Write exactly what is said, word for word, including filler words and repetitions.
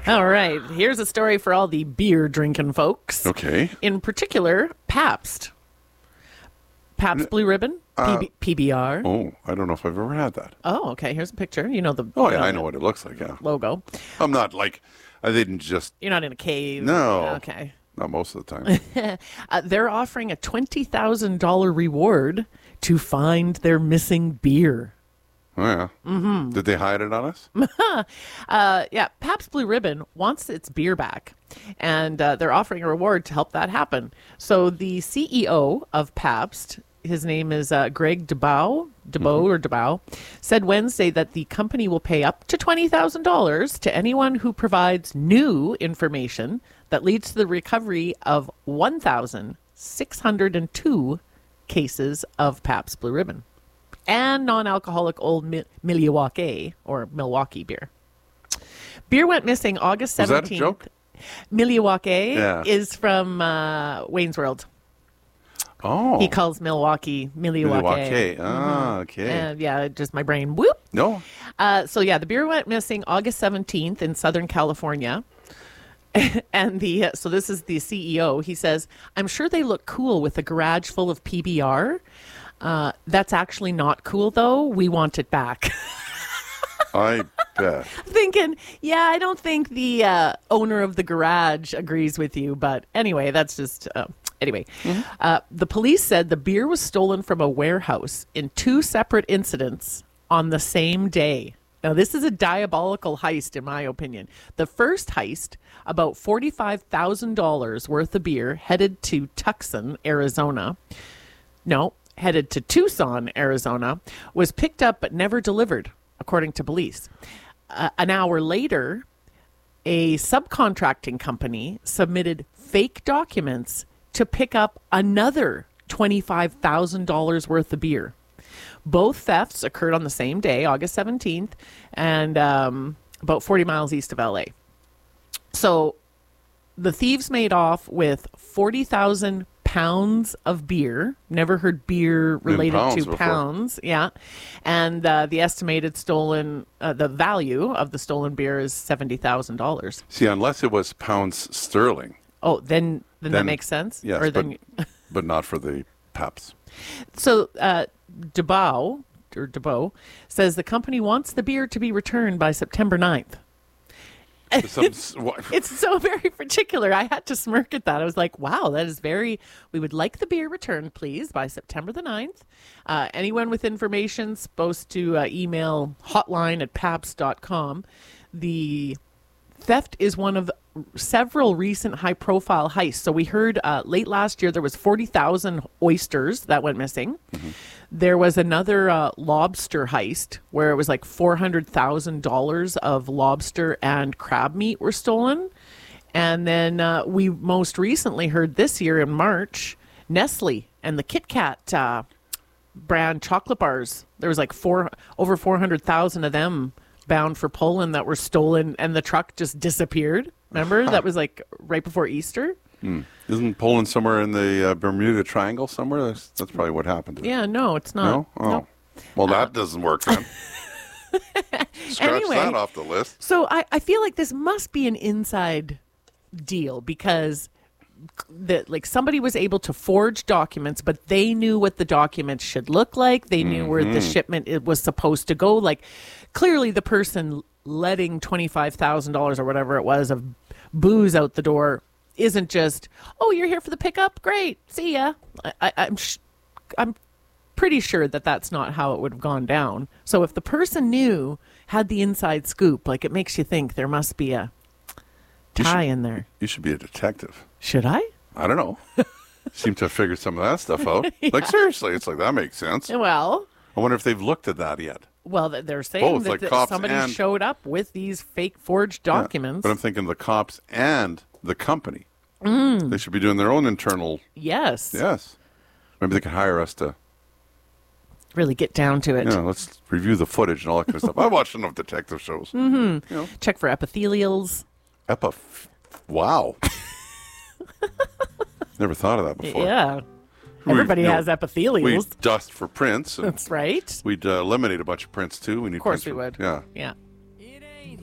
All right. Here's a story for all the beer drinking folks. Okay. In particular, Pabst. Pabst Blue Ribbon, Uh, P B- P B R. Oh, I don't know if I've ever had that. Oh, okay. Here's a picture. You know the Oh, you yeah, I know the what it looks like, yeah. logo. I'm not like, I didn't just, You're not in a cave. No. Okay. not most of the time. Uh, they're offering a twenty thousand dollars reward to find their missing beer. Oh, yeah. Mm-hmm. Did they hide it on us? Uh, yeah, Pabst Blue Ribbon wants its beer back, and uh, they're offering a reward to help that happen. So the C E O of Pabst, his name is uh, Greg DeBow, DeBow or DeBow, said Wednesday that the company will pay up to twenty thousand dollars to anyone who provides new information that leads to the recovery of one thousand six hundred two cases of Pabst Blue Ribbon and non-alcoholic Old Mi- Milwaukee or Milwaukee beer. Beer went missing August Was seventeenth. that a joke? Milwaukee Yeah. is from uh, Wayne's World. Oh. He calls Milwaukee Milwaukee. Milwaukee. Ah, okay. And yeah, just my brain. Whoop. No. Uh, so yeah, the beer went missing August seventeenth in Southern California. And the uh, so this is the C E O. He says, "I'm sure they look cool with a garage full of P B R. Uh, that's actually not cool, though. We want it back." I bet. Thinking, yeah, I don't think the uh, owner of the garage agrees with you. But anyway, that's just... Uh, anyway, uh, the police said the beer was stolen from a warehouse in two separate incidents on the same day. Now, this is a diabolical heist, in my opinion. The first heist, about forty-five thousand dollars worth of beer headed to Tucson, Arizona. No, headed to Tucson, Arizona, was picked up but never delivered, according to police. Uh, an hour later, a subcontracting company submitted fake documents to pick up another twenty-five thousand dollars worth of beer. Both thefts occurred on the same day, August seventeenth, and um, about forty miles east of L A. So the thieves made off with forty thousand pounds of beer. Never heard beer related pounds to before. pounds. Yeah. And uh, the estimated stolen, uh, the value of the stolen beer is seventy thousand dollars. See, unless it was pounds sterling. Oh, then, then, that Then- makes sense? Yes, Or but, then, but not for the Paps. So, uh, DeBow, or DeBow, says the company wants the beer to be returned by September ninth. Some, s- what- It's so very particular. I had to smirk at that. I was like, wow, that is very, we would like the beer returned, please, by September the ninth. Uh, anyone with information supposed to uh, email hotline at pabst dot com. The theft is one of several recent high-profile heists. So we heard uh, late last year there was forty thousand oysters that went missing. Mm-hmm. There was another uh, lobster heist where it was like four hundred thousand dollars of lobster and crab meat were stolen. And then uh, we most recently heard this year in March, Nestle and the Kit Kat uh, brand chocolate bars. There was like four over four hundred thousand of them bound for Poland that were stolen, and the truck just disappeared. Remember? That was like right before Easter. Hmm. Isn't Poland somewhere in the uh, Bermuda Triangle somewhere? That's, that's probably what happened. To Yeah, no, it's not. No? Oh. No. Well, that doesn't work then. Scratch Anyway. that off the list. So I, I feel like this must be an inside deal because that like somebody was able to forge documents, but they knew what the documents should look like. They knew where the shipment it was supposed to go. Like clearly the person letting twenty-five thousand dollars or whatever it was of booze out the door isn't just, oh, you're here for the pickup? Great. See ya. I, I, I'm, sh- I'm pretty sure that that's not how it would have gone down. So if the person knew, had the inside scoop, like it makes you think there must be a tie in there. You should be a detective. Should I? I don't know. Seem to have figured some of that stuff out. Like, seriously, it's like, that makes sense. Well, I wonder if they've looked at that yet. well, th- they're saying Both, that, like that cops somebody and- showed up with these fake forged Yeah. documents. But I'm thinking the cops and the company. Mm. They should be doing their own internal. Yes. Yes. Maybe they could hire us to, Really get down to it. you know, let's review the footage and all that kind of stuff. I watched enough detective shows. Mm-hmm. You know, Check for epithelials. Epa. Wow. Never thought of that before. Yeah. We- Everybody you know, has We epithelials. dust for prints. And That's right. we'd uh, eliminate a bunch of prints too. We need Of course prints we for- would. Yeah. Yeah.